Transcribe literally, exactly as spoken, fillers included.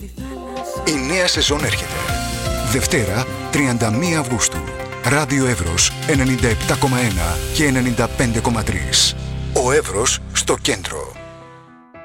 Η νέα σεζόν έρχεται. Δευτέρα, τριάντα μία Αυγούστου. Ράδιο Εύρος ενενήντα επτά κόμμα ένα και ενενήντα πέντε κόμμα τρία. Ο Εύρος στο κέντρο.